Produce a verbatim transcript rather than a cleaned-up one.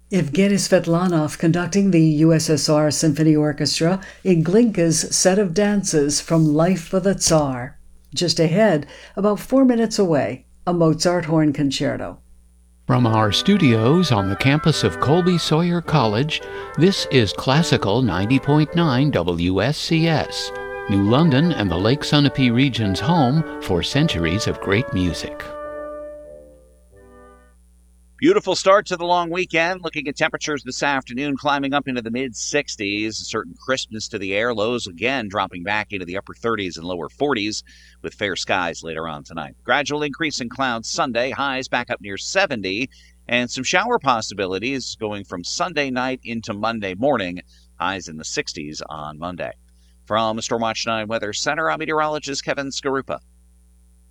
Evgeny Svetlanov conducting the U S S R Symphony Orchestra in Glinka's set of dances from Life of the Tsar. Just ahead, about four minutes away, a Mozart horn concerto. From our studios on the campus of Colby Sawyer College, this is Classical ninety point nine W S C S, New London and the Lake Sunapee region's home for centuries of great music. Beautiful start to the long weekend. Looking at temperatures this afternoon, climbing up into the mid sixties. A certain crispness to the air. Lows again dropping back into the upper thirties and lower forties with fair skies later on tonight. Gradual increase in clouds Sunday. Highs back up near seventy. And some shower possibilities going from Sunday night into Monday morning. Highs in the sixties on Monday. From the Stormwatch nine Weather Center, I'm meteorologist Kevin Skarupa.